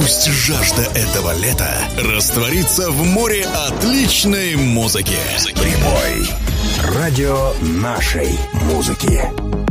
Пусть жажда этого лета растворится в море отличной музыки. Прибой. Радио нашей музыки.